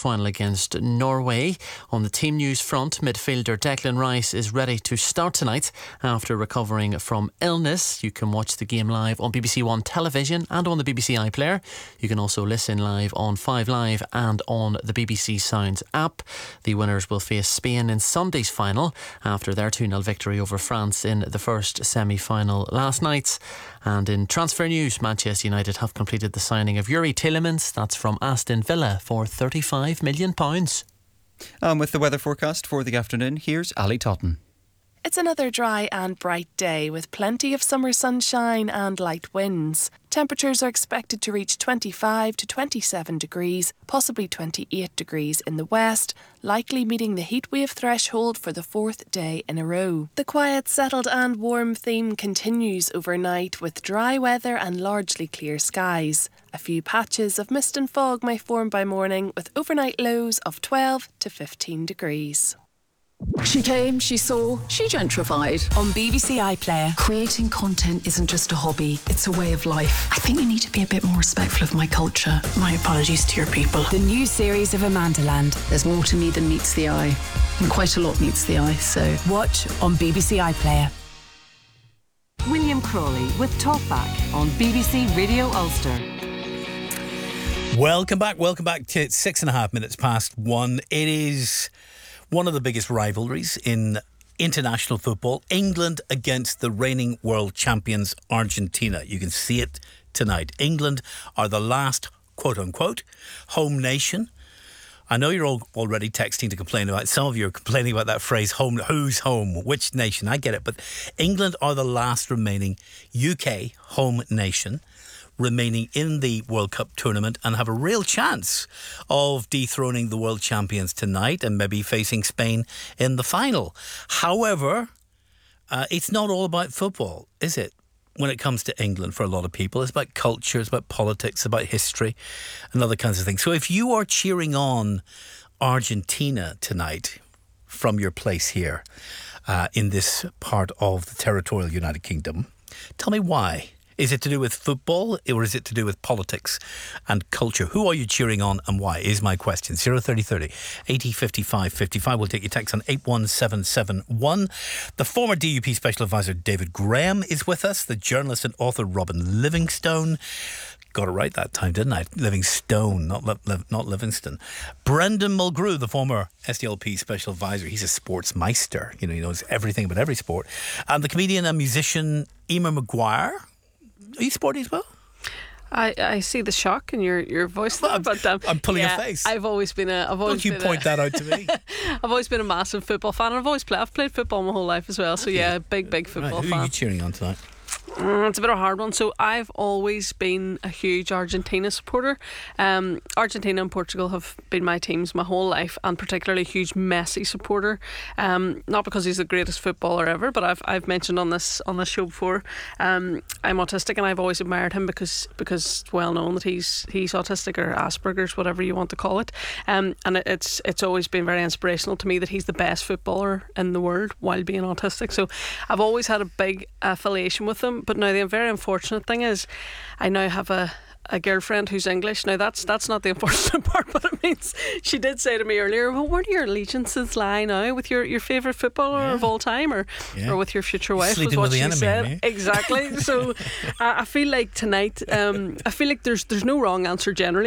quarter-final against Norway. On the team news front, midfielder Declan Rice is ready to start tonight after recovering from illness. You can watch the game live on BBC One television and on the BBC iPlayer. You can also listen live on 5 Live and on the BBC Sounds app. The winners will face Spain in Sunday's final after their 2-0 victory over France in the first semi-final last night. And in transfer news, Manchester United have completed the signing of Yuri Tielemans. That's from Aston Villa for £35 million. With the weather forecast for the afternoon, here's Ali Totten. It's another dry and bright day with plenty of summer sunshine and light winds. Temperatures are expected to reach 25 to 27 degrees, possibly 28 degrees in the west, likely meeting the heatwave threshold for the 4th day in a row. The quiet, settled and warm theme continues overnight with dry weather and largely clear skies. A few patches of mist and fog may form by morning with overnight lows of 12 to 15 degrees. She came, she saw, she gentrified. On BBC iPlayer. Creating content isn't just a hobby, it's a way of life. I think you need to be a bit more respectful of my culture. My apologies to your people. The new series of Amandaland. There's more to me than meets the eye. And quite a lot meets the eye, so... Watch on BBC iPlayer. William Crawley with Talkback on BBC Radio Ulster. Welcome back to 6.5 minutes past 1. It is one of the biggest rivalries in international football. England against the reigning world champions Argentina. You can see it tonight. England are the last quote-unquote home nation. I know you're all already texting to complain about, some of you are complaining about that phrase, home. Who's home? Which nation? I get it. But England are the last remaining UK home nation remaining in the World Cup tournament and have a real chance of dethroning the world champions tonight and maybe facing Spain in the final. However, it's not all about football, is it? When it comes to England, for a lot of people, it's about culture, it's about politics, about history and other kinds of things. So if you are cheering on Argentina tonight from your place here in this part of the territorial United Kingdom, tell me why. Is it to do with football or is it to do with politics and culture? Who are you cheering on and why is my question. 03030 80 55 55. We'll take your text on 81771. The former DUP Special Advisor David Graham is with us. The journalist and author Robin Livingstone. Got it right that time, didn't I? Livingstone, not Livingston. Brendan Mulgrew, the former SDLP Special Advisor. He's a sports meister. You know, he knows everything about every sport. And the comedian and musician Emer Maguire. Are you sporty as well? I see the shock in your voice there, but I'm pulling a face. I've always been a. Don't you point that out to me? I've always been a massive football fan. I've played football my whole life as well. So yeah, big football fan. Who are you cheering on tonight? It's a bit of a hard one. So I've always been a huge Argentina supporter. Argentina and Portugal have been my teams my whole life, and particularly a huge Messi supporter. Not because he's the greatest footballer ever, but I've mentioned on this show before. I'm autistic, and I've always admired him because it's well known that he's autistic or Asperger's, whatever you want to call it. And it's always been very inspirational to me that he's the best footballer in the world while being autistic. So I've always had a big affiliation with him. But now the very unfortunate thing is I now have a girlfriend who's English. Now that's not the unfortunate part, but it means she did say to me earlier, well, where do your allegiances lie now with your favourite footballer of all time or with your future wife, was what she said. Exactly. So I feel like tonight, I feel like there's no wrong answer generally.